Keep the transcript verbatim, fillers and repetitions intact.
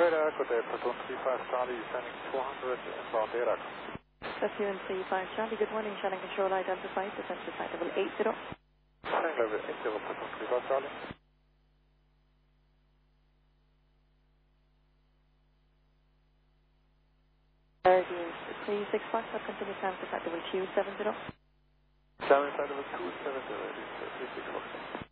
Radar, good day, Platoon three five Charlie, sending four hundred inbound data. Platoon three five Charlie, good morning, channel control identified, descent to site level eight zero. Sending level eight zero, Platoon three five Charlie. Guardian three six five, continue climb to site level two seven zero. Climbing site level two seven zero, it is three six four.